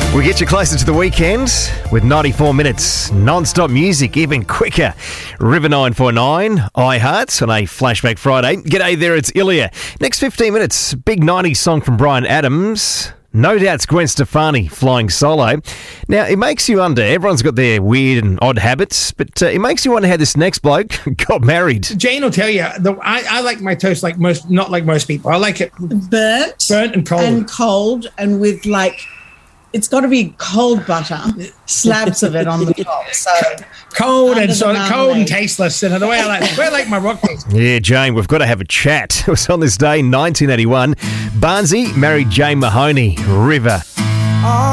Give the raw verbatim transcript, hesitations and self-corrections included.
We get you closer to the weekend with ninety-four minutes non-stop music, even quicker. River nine four nine, iHeart on a Flashback Friday. G'day there, it's Ilya. Next fifteen minutes, big nineties song from Bryan Adams. No doubt's Gwen Stefani flying solo. Now, it makes you wonder, everyone's got their weird and odd habits, but uh, it makes you wonder how this next bloke got married. Jane will tell you, the, I, I like my toast like most, not like most people. I like it burnt, burnt and cold. And cold, and with like, it's got to be cold butter, slabs of it on the top. So cold and so cold and tasteless. And the way I like, the way I like my rock taste. Yeah, Jane, we've got to have a chat. It was on this day, nineteen eighty-one. Barnsey married Jane Mahoney. River.